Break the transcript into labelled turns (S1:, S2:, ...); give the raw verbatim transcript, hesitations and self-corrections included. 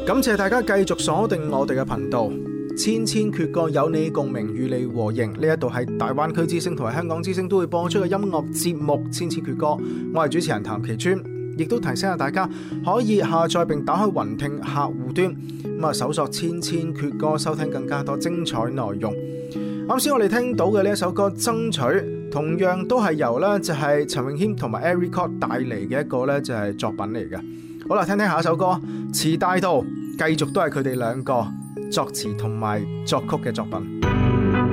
S1: 感謝大家繼續鎖定我哋嘅頻道，千千闕歌有你共鳴，與你和應。呢一度係大灣區之聲同埋香港之聲都會播出嘅音樂節目《千千闕歌》，我係主持人譚其尊，亦都提醒下大家可以下載並打開雲聽客戶端，咁啊搜索千千闕歌收聽更加多精彩內容。啱先我哋聽到嘅呢一首歌《爭取》，同樣都係由呢就係陳詠謙同埋 Eric 帶嚟嘅一個呢就係作品嚟嘅。好啦，聽聽下一首歌《遲大到》，繼續都係佢哋兩個作詞同埋作曲嘅作品。